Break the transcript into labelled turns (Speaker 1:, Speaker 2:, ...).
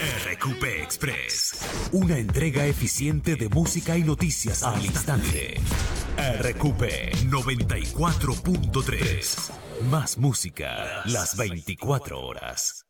Speaker 1: RQP Express. Una entrega eficiente de música y noticias al instante. RQP 94.3. Más música las 24 horas.